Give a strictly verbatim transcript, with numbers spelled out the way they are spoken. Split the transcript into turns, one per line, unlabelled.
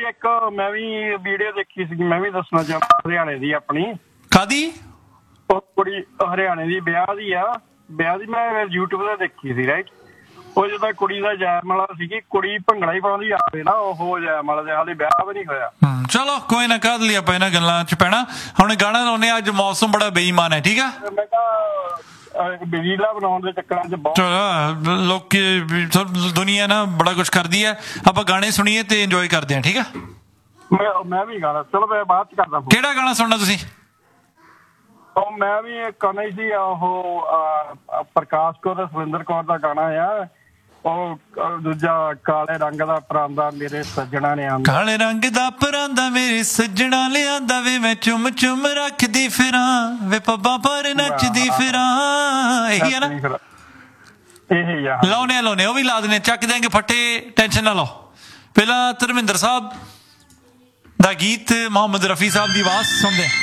ਇੱਕ ਮੈਂ ਵੀ ਵੀਡੀਓ ਦੇਖੀ ਸੀ, ਮੈਂ ਵੀ ਦੱਸਣਾ ਚਾਹੁੰਦਾ ਹਰਿਆਣੇ ਦੀ ਆਪਣੀ।
ਕਾਦੀ?
ਉਹ ਕੁੜੀ ਹਰਿਆਣੇ ਦੀ ਵਿਆਹ ਦੀ ਆ, ਵਿਆਹ ਦੀ ਮੈਂ ਯੂਟਿਊਬ ਤੇ ਦੇਖੀ ਸੀ ਰਾਈਟ। ਉਹ ਜਦੋਂ ਕੁੜੀ ਦਾ ਜੈਮਾਲਾ ਸੀਗੀ, ਕੁੜੀ ਭੰਗੜਾ ਹੀ ਪਾਉਂਦੀ ਆਵੇ ਨਾ, ਉਹ ਜੈਮਾਲਾ ਦੇ ਹਾਲੇ ਵਿਆਹ ਵੀ ਨਹੀਂ ਹੋਇਆ।
ਚਲੋ ਕੋਈ ਨਾ, ਕਰ ਲਈ ਆਪਾਂ ਇਹਨਾਂ ਗੱਲਾਂ ਚ ਪੈਣਾ। ਹੁਣ ਗਾਣਾ ਲਾਉਨੇ ਆ, ਅੱਜ ਮੌਸਮ ਬੜਾ ਬੇਈਮਾਨ ਹੈ, ਠੀਕ ਆ।
ਮੈਂ ਕਿਹਾ ਰੀਲਾਂ ਬਣਾਉਣ ਦੇ ਚੱਕਰਾਂ ਚ ਬਹੁਤ
ਲੋਕ ਦੁਨੀਆ ਨਾ ਬੜਾ ਕੁਛ ਕਰਦੀ ਹੈ, ਆਪਾਂ ਗਾਣੇ ਸੁਣੀਏ ਤੇ ਇੰਜੋਏ ਕਰਦੇ ਆ, ਠੀਕ ਆ।
ਮੈਂ ਮੈਂ ਵੀ ਗਾਣਾ, ਚਲੋ ਮੈਂ ਬਾਅਦ ਚ ਕਰਦਾ।
ਕਿਹੜਾ ਗਾਣਾ ਸੁਣਨਾ ਤੁਸੀਂ?
ਉਹ ਮੈਂ ਵੀ ਕਰਨਾ ਹੀ ਸੀ, ਉਹ ਪ੍ਰਕਾਸ਼ ਕੌਰ ਤੇ ਸੁਰਿੰਦਰ ਕੌਰ ਦਾ ਗਾਣਾ ਆ, ਉਹ ਦੂਜਾ ਕਾਲੇ ਰੰਗ ਦਾ ਪਰਾਂਦਾ ਮੇਰੇ ਸੱਜਣਾ ਨੇ ਆਂਦਾ।
ਕਾਲੇ ਰੰਗ ਦਾ ਪਰਾਂਦਾ ਮੇਰੇ ਸੱਜਣਾ ਲਿਆਂਦਾ ਵੇ, ਮੈਂ ਚੁੰਮ ਚੁੰਮ ਰੱਖਦੀ ਫਿਰਾਂ ਵੇ, ਪੱਬਾਂ ਪਰ ਨੱਚਦੀ ਫਿਰਾਂ। ਇਹੀ ਆ ਨਾ?
ਇਹੀ ਆ।
ਲਾਉਨੇ ਲਾਉਨੇ ਉਹ ਵੀ ਲਾ ਦੇਣੇ, ਚੱਕ ਦੇਂਗੇ ਫੱਟੇ, ਟੈਨਸ਼ਨ ਨਾ ਲਓ। ਪਹਿਲਾਂ ਧਰਮਿੰਦਰ ਸਾਹਿਬ ਦਾ ਗੀਤ, ਮੁਹੰਮਦ ਰਫੀ ਸਾਹਿਬ ਦੀ ਆਵਾਜ਼ ਸੁਣਦੇ।